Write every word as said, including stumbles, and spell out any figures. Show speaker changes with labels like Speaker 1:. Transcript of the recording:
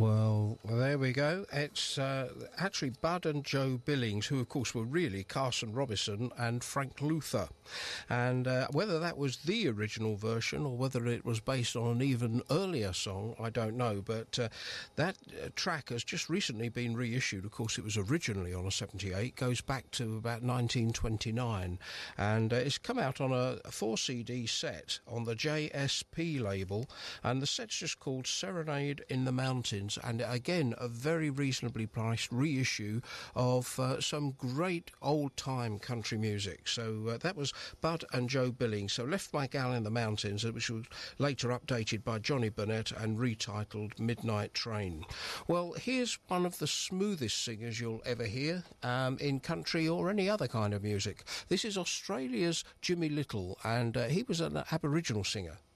Speaker 1: Well, there we go. It's uh, actually Bud and Joe Billings, who, of course, were really Carson Robinson and Frank Luther. And uh, whether that was the original version or whether it was based on an even earlier song, I don't know. But uh, that uh, track has just recently been reissued. Of course, it was originally on a seventy-eight, goes back to about nineteen twenty-nine. And uh, it's come out on a four C D set on the J S P label. And the set's just called Serenade in the Mountains. And again, a very reasonably priced reissue of uh, some great old-time country music. So uh, that was Bud and Joe Billings. So Left My Gal in the Mountains, which was later updated by Johnny Burnett and retitled Midnight Train. Well, here's one of the smoothest singers you'll ever hear um, in country or any other kind of music. This is Australia's Jimmy Little, and uh, he was an Aboriginal singer.